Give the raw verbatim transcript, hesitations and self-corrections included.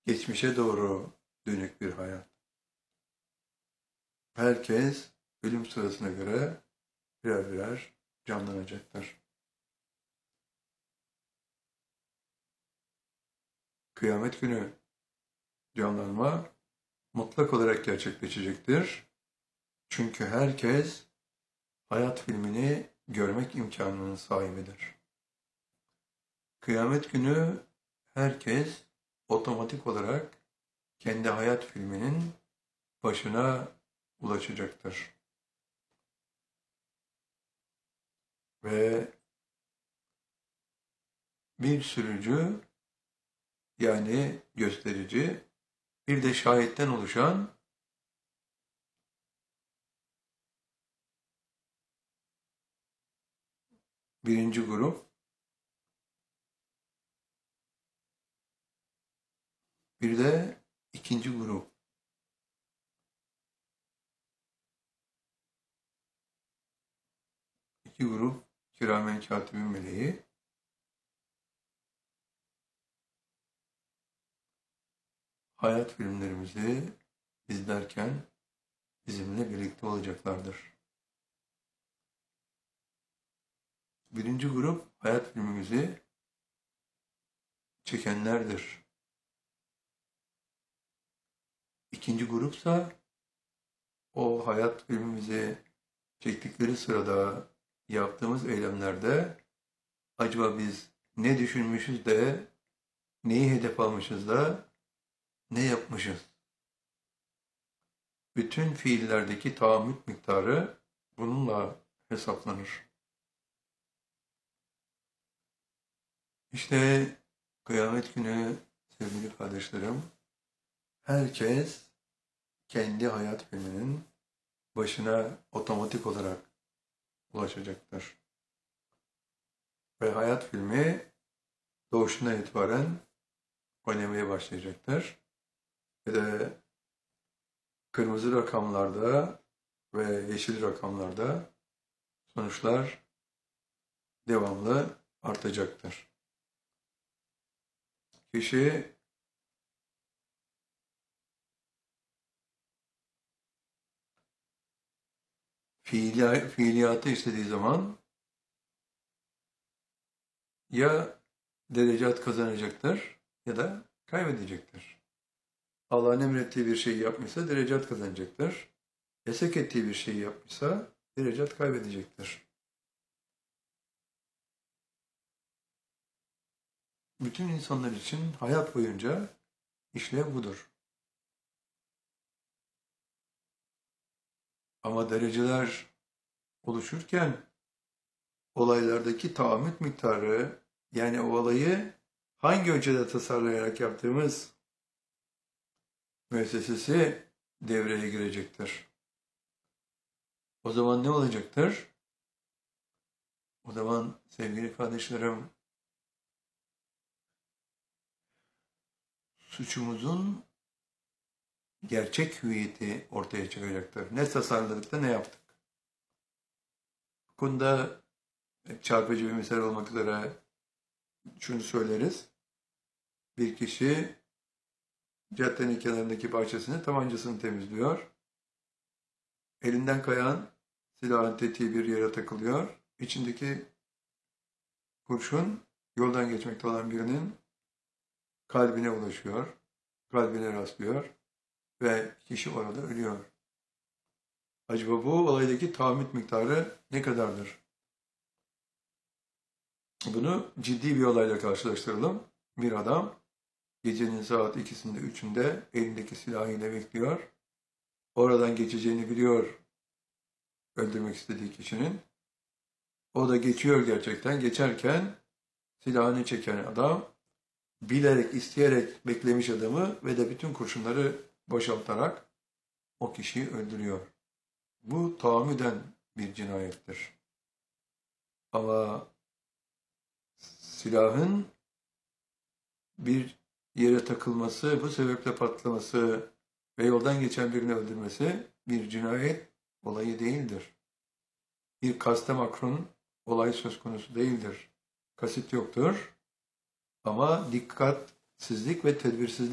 geçmişe doğru dönük bir hayat. Herkes ölüm sırasına göre birer birer canlanacaktır. Kıyamet günü canlanma mutlak olarak gerçekleşecektir. Çünkü herkes hayat filmini görmek imkanının sahibidir. Kıyamet günü herkes otomatik olarak kendi hayat filminin başına ulaşacaktır. Ve bir sürücü, yani gösterici, bir de şahitten oluşan birinci grup, bir de ikinci grup. İki grup kiramen katibin meleği. Hayat filmlerimizi izlerken bizimle birlikte olacaklardır. Birinci grup hayat filmimizi çekenlerdir. İkinci grupsa o hayat filmimizi çektikleri sırada yaptığımız eylemlerde acaba biz ne düşünmüşüz de neyi hedef almışız da ne yapmışız? Bütün fiillerdeki tahammül miktarı bununla hesaplanır. İşte kıyamet günü sevgili kardeşlerim, herkes kendi hayat filminin başına otomatik olarak ulaşacaktır. Ve hayat filmi doğuşundan itibaren oynamaya başlayacaktır. Ve de kırmızı rakamlarda ve yeşil rakamlarda sonuçlar devamlı artacaktır. Kişi fiili, fiiliyatı istediği zaman ya derecat kazanacaktır ya da kaybedecektir. Allah'ın emrettiği bir şeyi yapmışsa derecat kazanacaktır. Yasak ettiği bir şeyi yapmışsa derecat kaybedecektir. Bütün insanlar için hayat boyunca işlev budur. Ama dereceler oluşurken olaylardaki tahammül miktarı, yani o olayı hangi ölçüde tasarlayarak yaptığımız müessesesi devreye girecektir. O zaman ne olacaktır? O zaman sevgili kardeşlerim, suçumuzun gerçek hüviyeti ortaya çıkacaktır. Ne tasarladık da ne yaptık? Bu konuda çarpıcı bir misal olmak üzere şunu söyleriz. Bir kişi caddenin kenarındaki bahçesini, tabancasını temizliyor. Elinden kayan silahın tetiği bir yere takılıyor. İçindeki kurşun yoldan geçmekte olan birinin kalbine ulaşıyor. Kalbine rastlıyor. Ve kişi orada ölüyor. Acaba bu olaydaki tahammül miktarı ne kadardır? Bunu ciddi bir olayla karşılaştıralım. Bir adam gecenin saat ikisinde, üçünde elindeki silahıyla bekliyor. Oradan geçeceğini biliyor öldürmek istediği kişinin. O da geçiyor gerçekten. Geçerken silahını çeken adam bilerek, isteyerek beklemiş adamı ve de bütün kurşunları boşaltarak o kişiyi öldürüyor. Bu tahammüden bir cinayettir. Ama silahın bir yere takılması, bu sebeple patlaması ve yoldan geçen birini öldürmesi bir cinayet olayı değildir. Bir kaste makrun olay söz konusu değildir. Kasıt yoktur. Ama dikkatsizlik ve tedbirsizlik